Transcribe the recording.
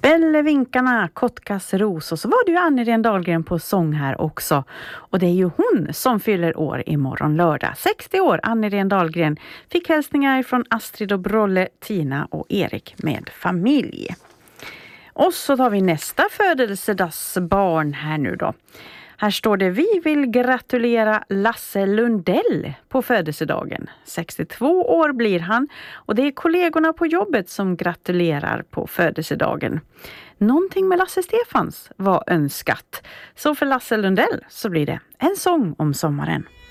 Bellevinkarna, Kottkas ros, och så var det ju Anne-Irene Dahlgren på sång här också. Och det är ju hon som fyller år imorgon lördag. 60 år, Anne-Irene Dahlgren, fick hälsningar från Astrid och Brolle, Tina och Erik med familj. Och så tar vi nästa födelsedagsbarn här nu då. Här står det: vi vill gratulera Lasse Lundell på födelsedagen. 62 år blir han och det är kollegorna på jobbet som gratulerar på födelsedagen. Någonting med Lasse Stefans var önskat. Så för Lasse Lundell så blir det en sång om sommaren.